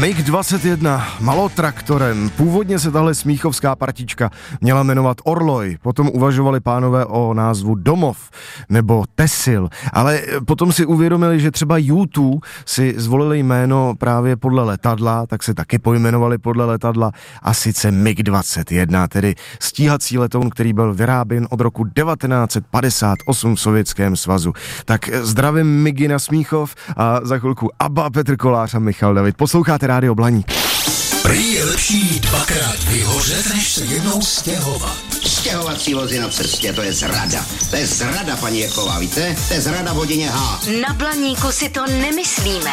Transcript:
MiG-21 malotraktorem. Původně se tahle smíchovská partička měla jmenovat Orloj, potom uvažovali pánové o názvu Domov nebo Tesil, ale potom si uvědomili, že třeba U2 si zvolili jméno právě podle letadla, tak se taky pojmenovali podle letadla, a sice MiG-21, tedy stíhací letoun, který byl vyráběn od roku 1958 v Sovětském svazu. Tak zdravím Migy na Smíchov a za chvilku Abba, Petr Kolář a Michal David. Posloucháte Rádio Blaník. Prý je lepší dvakrát vyhořet, než se jednou stěhovat. Stěhovací vozy na cestě, to je zrada. To je zrada, paní Jaková, víte? To je zrada v hodině H. Na Blaníku si to nemyslíme.